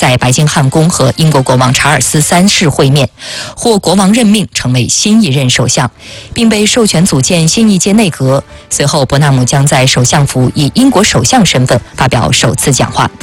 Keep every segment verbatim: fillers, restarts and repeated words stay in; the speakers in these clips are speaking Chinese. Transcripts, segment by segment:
在白金汉宫和英国国王查尔斯三世会面，获国王任命成为新一任首相，并被授权组建新一届内阁。随后，伯纳姆将在首相府以英国首相身份发表首次讲话。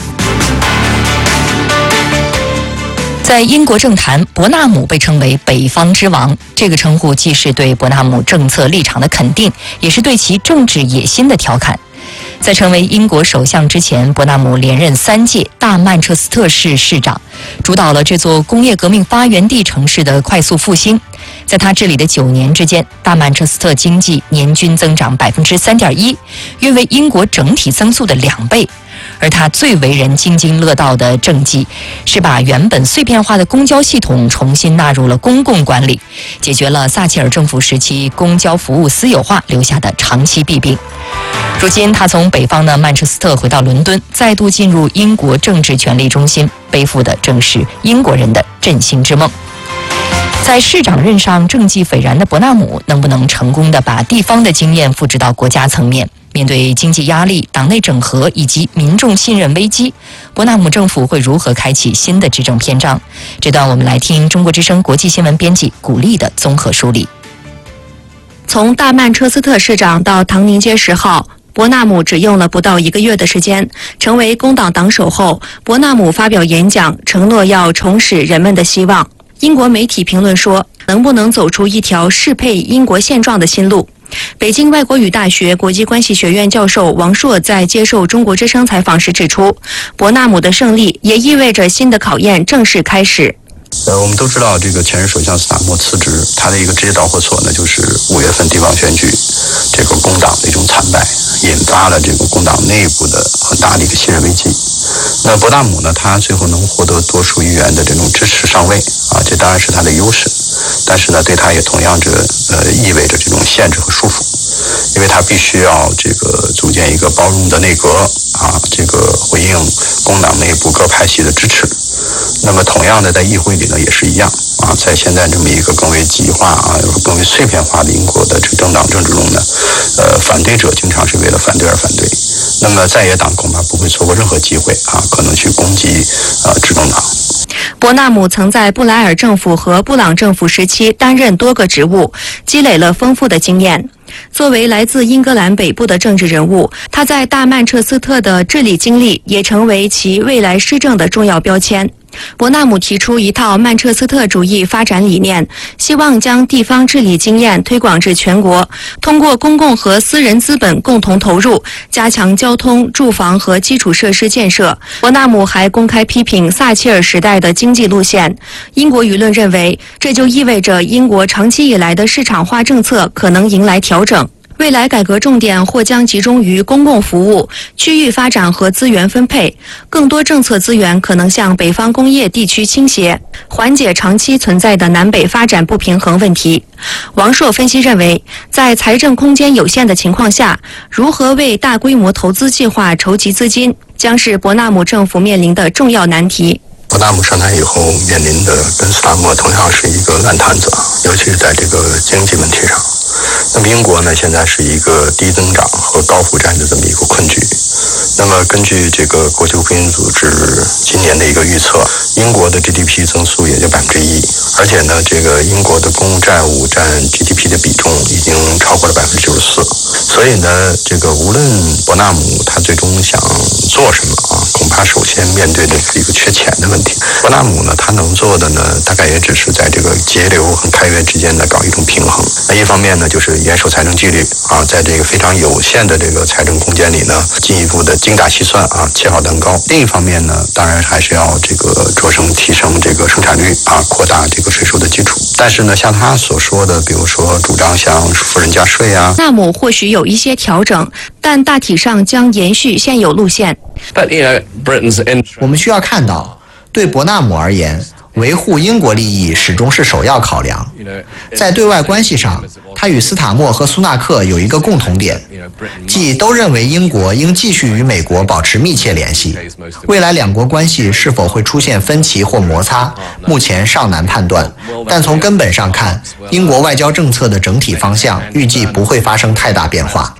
在英国政坛，伯纳姆被称为北方之王，这个称呼既是对伯纳姆政策立场的肯定，也是对其政治野心的调侃。在成为英国首相之前，伯纳姆连任三届大曼彻斯特市市长，主导了这座工业革命发源地城市的快速复兴。在他治理的九年之间，大曼彻斯特经济年均增长百分之三点一，约为英国整体增速的两倍。而他最为人津津乐道的政绩，是把原本碎片化的公交系统重新纳入了公共管理，解决了撒切尔政府时期公交服务私有化留下的长期弊病。如今，他从北方的曼彻斯特回到伦敦，再度进入英国政治权力中心，背负的正是英国人的振兴之梦。在市长任上政绩斐然的伯纳姆，能不能成功地把地方的经验复制到国家层面？面对经济压力、党内整合以及民众信任危机，伯纳姆政府会如何开启新的执政篇章？这段我们来听中国之声国际新闻编辑古丽的综合梳理。 从大曼彻斯特市长到唐宁街十号，伯纳姆只用了不到一个月的时间，成为工党党首后，伯纳姆发表演讲，承诺要重拾人们的希望。英国媒体评论说，能不能走出一条适配英国现状的新路？北京外国语大学国际关系学院教授王硕在接受中国之声采访时指出，伯纳姆的胜利也意味着新的考验正式开始。 呃，我们都知道，这个前任首相斯塔默辞职，他的一个直接导火索呢，就是五月份地方选举，这个工党的一种惨败，引发了这个工党内部的很大的一个信任危机。那伯纳姆呢，他最后能获得多数议员的这种支持上位啊，这当然是他的优势，但是呢，对他也同样着呃意味着这种限制和束缚，因为他必须要这个组建一个包容的内阁啊，这个回应工党内部各派系的支持。那么同样的，在议会里呢也是一样啊，在现在这么一个更为极化啊、更为碎片化的英国的这个政党政治中呢，呃，反对者经常是为了反对而反对。那么在野党恐怕不会错过任何机会啊，可能去攻击呃执政党。 伯纳姆曾在布莱尔政府和布朗政府时期担任多个职务，积累了丰富的经验。作为来自英格兰北部的政治人物，他在大曼彻斯特的治理经历也成为其未来施政的重要标签。伯纳姆提出一套曼彻斯特主义发展理念，希望将地方治理经验推广至全国，通过公共和私人资本共同投入，加强交通、住房和基础设施建设。伯纳姆还公开批评撒切尔时代的经济路线。英国舆论认为，这就意味着英国长期以来的市场化政策可能迎来调整。未来改革重点或将集中于公共服务、区域发展和资源分配，更多政策资源可能向北方工业地区倾斜，缓解长期存在的南北发展不平衡问题。王硕分析认为，在财政空间有限的情况下，如何为大规模投资计划筹集资金，将是伯纳姆政府面临的重要难题。 伯纳姆上台以后面临的跟斯塔默同样是一个烂摊子，尤其是在这个经济问题上。那么英国呢，现在是一个低增长和高负债的这么一个困局。那么根据这个国际货币组织今年的一个预测，英国的 G D P 增速也就百分之一，而且呢，这个英国的公共债务占 G D P 的比重已经超过了百分之九十四。所以呢，这个无论伯纳姆他最终想做什么啊，恐怕首先面对的是一个缺钱的问题。伯纳姆呢，他能做的呢，大概也只是在这个节流和开源之间呢搞一种平衡。那一方面呢，就是严守财政纪律啊，在这个非常有限的这个财政空间里呢，进一步的精打细算啊，切好蛋糕。另一方面呢，当然还是要这个着手提升这个生产率啊，扩大这个税收的基础。但是呢，像他所说的，比如说主张像富人加税啊， 伯纳姆或许有一些调整，但大体上将延续现有路线。 我们需要看到，对伯纳姆而言，维护英国利益始终是首要考量。在对外关系上，他与斯塔默和苏纳克有一个共同点，即都认为英国应继续与美国保持密切联系。未来两国关系是否会出现分歧或摩擦，目前尚难判断。但从根本上看，英国外交政策的整体方向预计不会发生太大变化。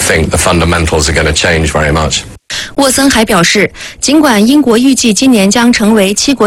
沃森还表示，尽管英国预计今年将成为七国